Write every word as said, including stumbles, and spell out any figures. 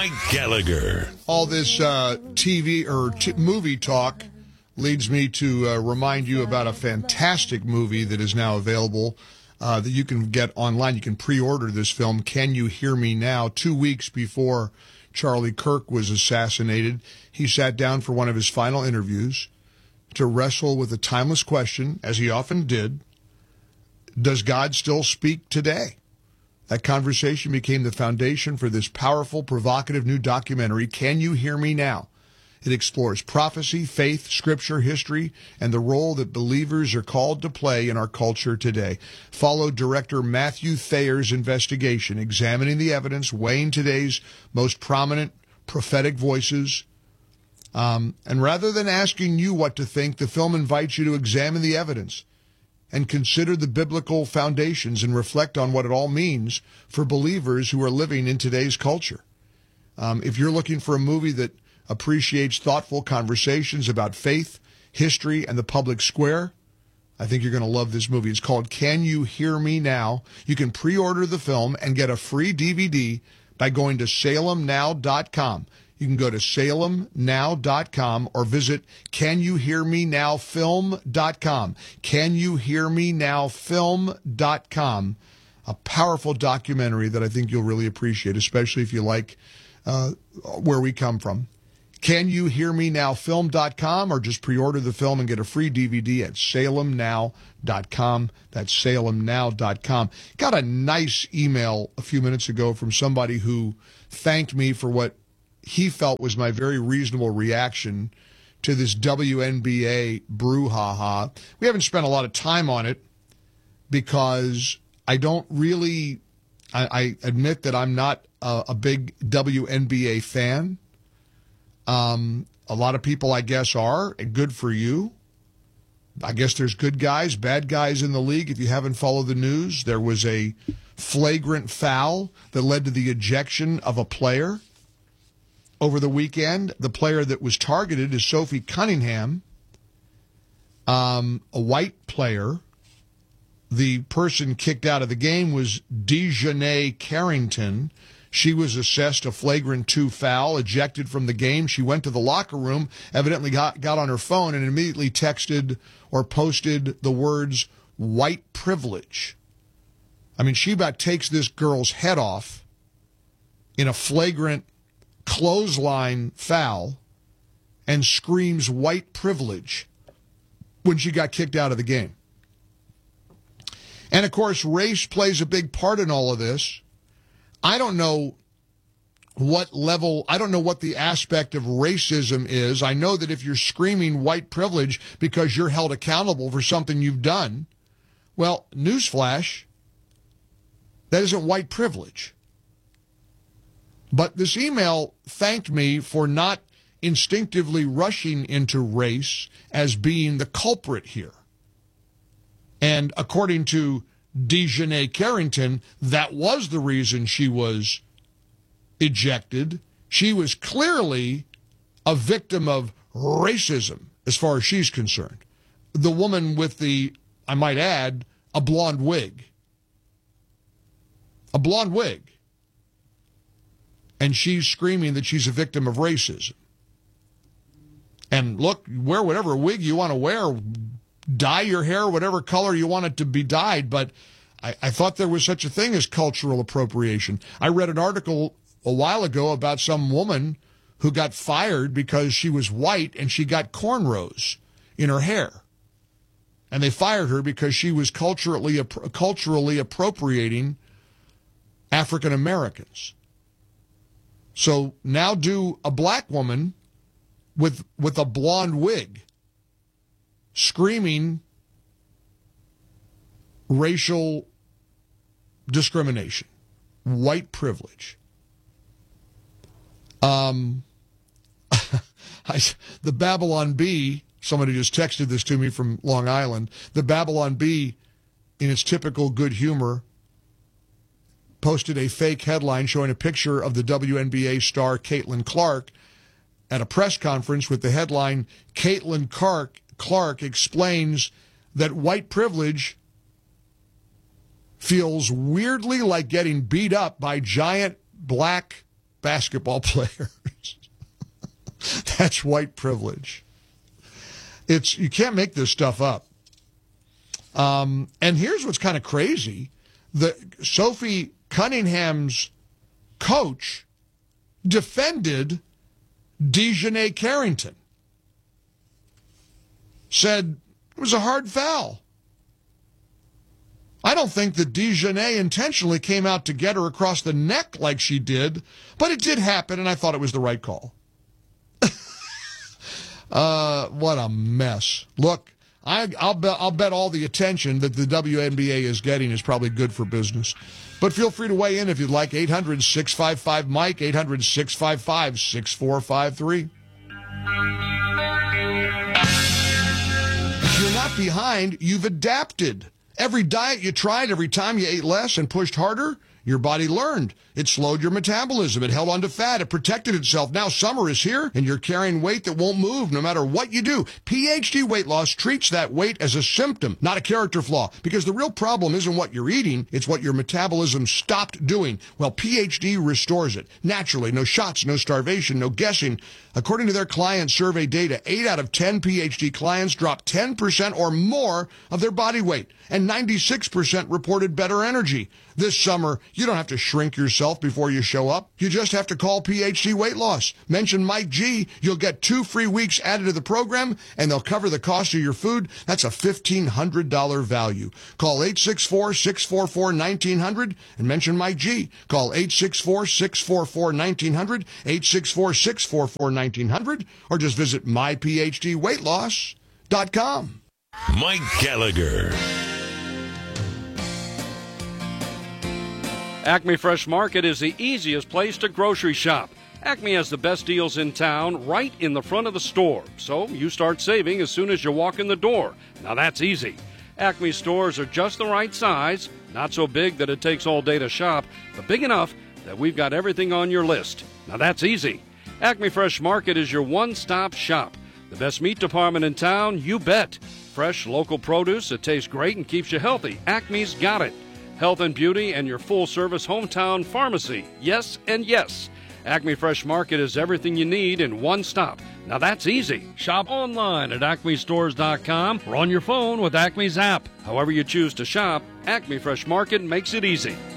Mike Gallagher. All this uh, T V or t- movie talk leads me to uh, remind you about a fantastic movie that is now available uh, that you can get online. You can pre-order this film, Can You Hear Me Now? Two weeks before Charlie Kirk was assassinated, he sat down for one of his final interviews to wrestle with a timeless question, as he often did: does God still speak today? That conversation became the foundation for this powerful, provocative new documentary, Can You Hear Me Now? It explores prophecy, faith, scripture, history, and the role that believers are called to play in our culture today. Follow director Matthew Thayer's investigation, examining the evidence, weighing today's most prominent prophetic voices. Um, and rather than asking you what to think, the film invites you to examine the evidence and consider the biblical foundations and reflect on what it all means for believers who are living in today's culture. Um, if you're looking for a movie that appreciates thoughtful conversations about faith, history, and the public square, I think you're going to love this movie. It's called Can You Hear Me Now? You can pre-order the film and get a free D V D by going to salem now dot com. You can go to salem now dot com or visit can you hear me now film dot com. can you hear me now film dot com. A powerful documentary that I think you'll really appreciate, especially if you like uh, where we come from. can you hear me now film dot com, or just pre-order the film and get a free D V D at salem now dot com. That's salem now dot com. Got a nice email a few minutes ago from somebody who thanked me for what he felt was my very reasonable reaction to this W N B A brouhaha. We haven't spent a lot of time on it because I don't really, I, I admit that I'm not a, a big W N B A fan. Um, a lot of people, I guess, are, and good for you. I guess there's good guys, bad guys in the league. If you haven't followed the news, there was a flagrant foul that led to the ejection of a player over the weekend. The player that was targeted is Sophie Cunningham, um, a white player. The person kicked out of the game was Dejanay Carrington. She was assessed a flagrant two foul, ejected from the game. She went to the locker room, evidently got, got on her phone, and immediately texted or posted the words, white privilege. I mean, she about takes this girl's head off in a flagrant clothesline foul and screams white privilege when she got kicked out of the game. And, of course, race plays a big part in all of this. I don't know what level, I don't know what the aspect of racism is. I know that if you're screaming white privilege because you're held accountable for something you've done, well, newsflash, that isn't white privilege. But this email thanked me for not instinctively rushing into race as being the culprit here. And according to Dejanay Carrington, that was the reason she was ejected. She was clearly a victim of racism as far as she's concerned. The woman with the, I might add, a blonde wig. A blonde wig. And she's screaming that she's a victim of racism. And look, wear whatever wig you want to wear, dye your hair whatever color you want it to be dyed, but I, I thought there was such a thing as cultural appropriation. I read an article a while ago about some woman who got fired because she was white and she got cornrows in her hair. And they fired her because she was culturally culturally appropriating African Americans. So now do a black woman with with a blonde wig screaming racial discrimination, white privilege. Um, I, the Babylon Bee, somebody just texted this to me from Long Island, the Babylon Bee, in its typical good humor, posted a fake headline showing a picture of the W N B A star Caitlin Clark at a press conference with the headline, Caitlin Clark, Clark explains that white privilege feels weirdly like getting beat up by giant black basketball players. That's white privilege. It's you can't make this stuff up. Um, and here's what's kind of crazy. The Sophie Cunningham's coach defended DeJounte Carrington. Said it was a hard foul. I don't think that DeJounte intentionally came out to get her across the neck like she did, but it did happen, and I thought it was the right call. uh, what a mess. Look, I, I'll, bet, I'll bet all the attention that the W N B A is getting is probably good for business. But feel free to weigh in if you'd like. eight hundred, six five five, Mike, eight hundred, six five five, six four five three. If you're not behind, you've adapted. Every diet you tried, every time you ate less and pushed harder, your body learned. It slowed your metabolism. It held onto fat. It protected itself. Now summer is here, and you're carrying weight that won't move no matter what you do. P H D Weight Loss treats that weight as a symptom, not a character flaw, because the real problem isn't what you're eating, it's what your metabolism stopped doing. Well, P H D restores it. Naturally, no shots, no starvation, no guessing. According to their client survey data, eight out of ten P H D clients dropped ten percent or more of their body weight, and ninety-six percent reported better energy. This summer, you don't have to shrink yourself before you show up. You just have to call P H D Weight Loss. Mention Mike G. You'll get two free weeks added to the program, and they'll cover the cost of your food. That's a fifteen hundred dollars value. Call eight six four, six four four, one nine zero zero and mention Mike G. Call eight six four, six four four, one nine zero zero, eight six four, six four four, one nine zero zero, or just visit my p h d weight loss dot com. Mike Gallagher. Acme Fresh Market is the easiest place to grocery shop. Acme has the best deals in town right in the front of the store, so you start saving as soon as you walk in the door. Now that's easy. Acme stores are just the right size, not so big that it takes all day to shop, but big enough that we've got everything on your list. Now that's easy. Acme Fresh Market is your one-stop shop. The best meat department in town, you bet. Fresh local produce that tastes great and keeps you healthy. Acme's got it. Health and beauty and your full-service hometown pharmacy. Yes and yes. Acme Fresh Market is everything you need in one stop. Now that's easy. Shop online at acme stores dot com or on your phone with Acme's app. However you choose to shop, Acme Fresh Market makes it easy.